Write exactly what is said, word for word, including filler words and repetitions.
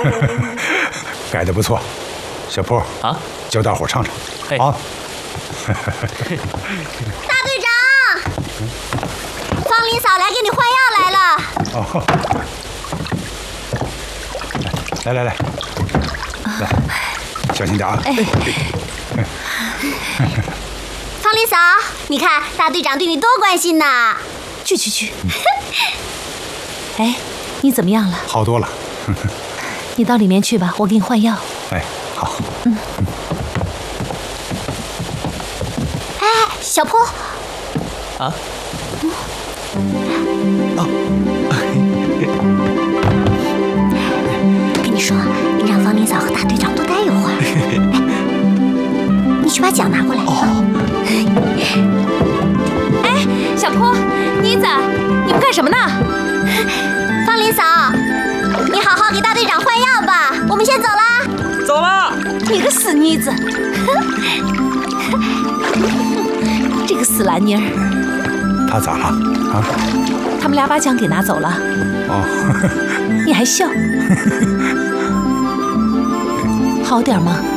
改的不错，小坡啊， 教大伙唱唱啊！ 大队长，芳林嫂来给你换药来了。 哦，来来来，来，小心点啊！哎， 芳林嫂，你看大队长对你多关心呐！ 去去去。哎，你怎么样了？ 好多了。 你到里面去吧，我给你换药。 哎，好。 嗯。 哎，小坡。 啊？ 嗯。 哦。 跟你说，你让芳林嫂和大队长多待一会儿。哎，你去把奖拿过来。 哦。 哎，小坡，妮子，你们干什么呢？ 芳林嫂，你好好给大队长换药吧，我们先走啦。 走了。 你个死妮子！这个死蓝妮儿。 他咋了啊？ 他们俩把奖给拿走了。 哦。 你还笑？好点吗？